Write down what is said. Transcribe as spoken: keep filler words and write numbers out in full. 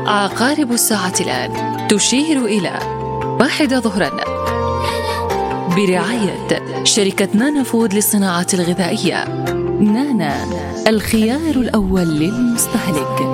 عقارب الساعة الآن تشير إلى واحدة ظهرا، برعاية شركة نانا فود للصناعة الغذائية. نانا، الخيار الأول للمستهلك.